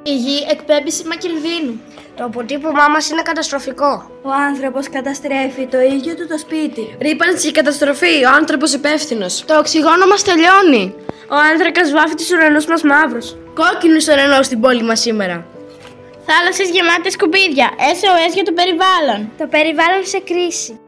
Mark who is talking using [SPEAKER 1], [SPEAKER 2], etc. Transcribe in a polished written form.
[SPEAKER 1] Η γη εκπέμπει σήμα κινδύνου.
[SPEAKER 2] Το αποτύπωμά μας είναι καταστροφικό.
[SPEAKER 3] Ο άνθρωπος καταστρέφει το ίδιο του το σπίτι.
[SPEAKER 4] Ρύπανση και καταστροφή, ο άνθρωπος υπεύθυνος.
[SPEAKER 2] Το οξυγόνο μας τελειώνει.
[SPEAKER 3] Ο άνθρακας βάφει τους ουρανούς μας μαύρους.
[SPEAKER 2] Κόκκινος ουρανός στην πόλη μας σήμερα.
[SPEAKER 1] Θάλασσες γεμάτες σκουπίδια. SOS για το περιβάλλον.
[SPEAKER 5] Το περιβάλλον σε κρίση.